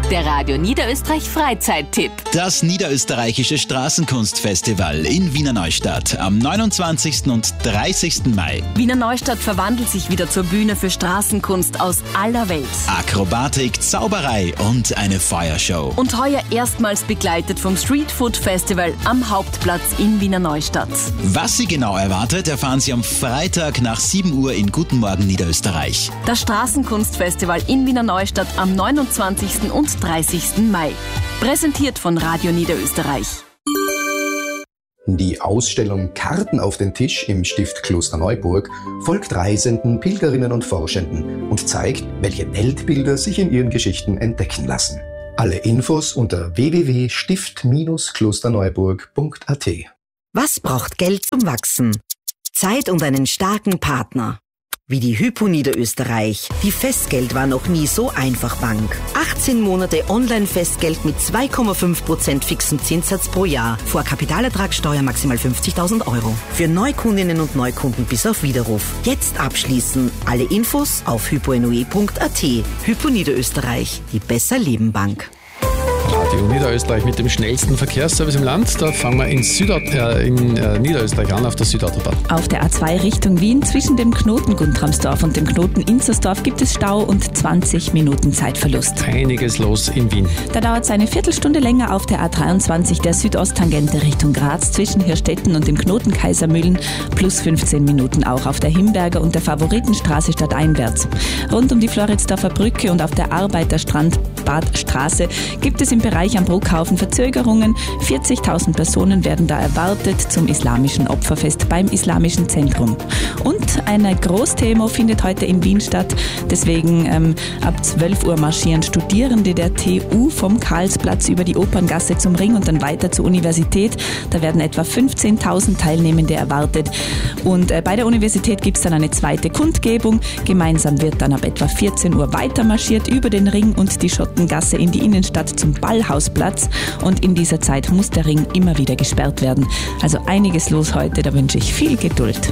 Der Radio Niederösterreich Freizeittipp. Das Niederösterreichische Straßenkunstfestival in Wiener Neustadt am 29. und 30. Mai. Wiener Neustadt verwandelt sich wieder zur Bühne für Straßenkunst aus aller Welt. Akrobatik, Zauberei und eine Feuershow. Und heuer erstmals begleitet vom Street Food Festival am Hauptplatz in Wiener Neustadt. Was Sie genau erwartet, erfahren Sie am Freitag nach 7 Uhr in Guten Morgen Niederösterreich. Das Straßenkunstfestival in Wiener Neustadt am 29. und 30. Mai. Präsentiert von Radio Niederösterreich. Die Ausstellung Karten auf den Tisch im Stift Klosterneuburg folgt Reisenden, Pilgerinnen und Forschenden und zeigt, welche Weltbilder sich in ihren Geschichten entdecken lassen. Alle Infos unter www.stift-klosterneuburg.at. Was braucht Geld zum Wachsen? Zeit und einen starken Partner. Wie die Hypo Niederösterreich. Die Festgeld war noch nie so einfach Bank. 18 Monate Online-Festgeld mit 2,5% fixem Zinssatz pro Jahr. Vor Kapitalertragssteuer maximal 50.000 Euro. Für Neukundinnen und Neukunden bis auf Widerruf. Jetzt abschließen. Alle Infos auf hyponoe.at. Hypo Niederösterreich. Die Besser-Leben-Bank. Radio Niederösterreich mit dem schnellsten Verkehrsservice im Land. Da fangen wir in Niederösterreich an, auf der Südautobahn. Auf der A2 Richtung Wien zwischen dem Knoten Guntramsdorf und dem Knoten Inzersdorf gibt es Stau und 20 Minuten Zeitverlust. Einiges los in Wien. Da dauert es eine Viertelstunde länger auf der A23 der Südosttangente Richtung Graz zwischen Hirstetten und dem Knoten Kaisermühlen plus 15 Minuten auch auf der Himberger und der Favoritenstraße stadteinwärts. Rund um die Floridsdorfer Brücke und auf der Arbeiterstrandbadstraße gibt es im Bereich am Bruckhaufen Verzögerungen. 40.000 Personen werden da erwartet zum islamischen Opferfest beim Islamischen Zentrum. Und eine Großdemo findet heute in Wien statt. Deswegen ab 12 Uhr marschieren Studierende der TU vom Karlsplatz über die Operngasse zum Ring und dann weiter zur Universität. Da werden etwa 15.000 Teilnehmende erwartet. Und bei der Universität gibt es dann eine zweite Kundgebung. Gemeinsam wird dann ab etwa 14 Uhr weiter marschiert über den Ring und die Schottengasse in die Innenstadt zum Ballhausplatz, und in dieser Zeit muss der Ring immer wieder gesperrt werden. Also einiges los heute, da wünsche ich viel Geduld.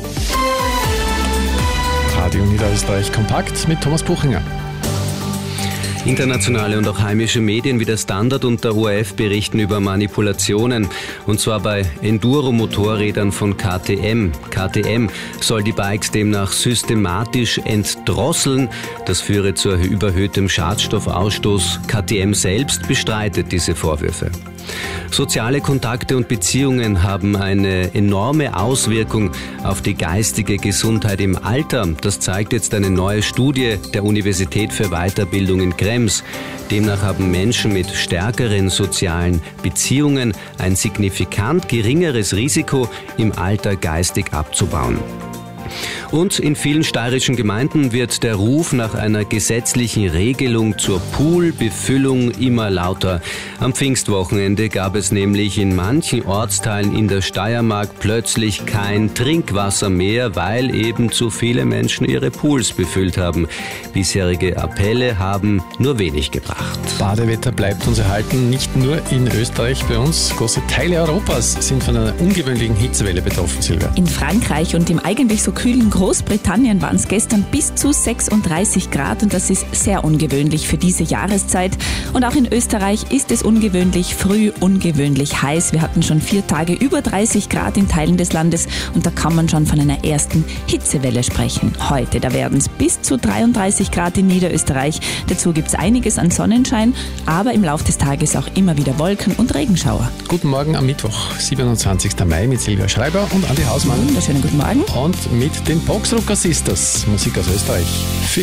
Radio Niederösterreich kompakt mit Thomas Buchinger. Internationale und auch heimische Medien wie der Standard und der ORF berichten über Manipulationen, und zwar bei Enduro-Motorrädern von KTM. KTM soll die Bikes demnach systematisch entdrosseln. Das führe zu überhöhtem Schadstoffausstoß. KTM selbst bestreitet diese Vorwürfe. Soziale Kontakte und Beziehungen haben eine enorme Auswirkung auf die geistige Gesundheit im Alter. Das zeigt jetzt eine neue Studie der Universität für Weiterbildung in Krems. Demnach haben Menschen mit stärkeren sozialen Beziehungen ein signifikant geringeres Risiko, im Alter geistig abzubauen. Und in vielen steirischen Gemeinden wird der Ruf nach einer gesetzlichen Regelung zur Poolbefüllung immer lauter. Am Pfingstwochenende gab es nämlich in manchen Ortsteilen in der Steiermark plötzlich kein Trinkwasser mehr, weil eben zu viele Menschen ihre Pools befüllt haben. Bisherige Appelle haben nur wenig gebracht. Badewetter bleibt uns erhalten, nicht nur in Österreich. Bei uns große Teile Europas sind von einer ungewöhnlichen Hitzewelle betroffen, Silvia. In Frankreich und im eigentlich so kühlen Großbritannien waren es gestern bis zu 36 Grad und das ist sehr ungewöhnlich für diese Jahreszeit. Und auch in Österreich ist es ungewöhnlich früh, ungewöhnlich heiß. Wir hatten schon 4 Tage über 30 Grad in Teilen des Landes und da kann man schon von einer ersten Hitzewelle sprechen. Heute, da werden es bis zu 33 Grad in Niederösterreich. Dazu gibt es einiges an Sonnenschein, aber im Laufe des Tages auch immer wieder Wolken und Regenschauer. Guten Morgen am Mittwoch, 27. Mai mit Silvia Schreiber und Andi Hausmann. Schönen guten Morgen. Und mit den Boxrucker Sisters, Musik aus Österreich. Für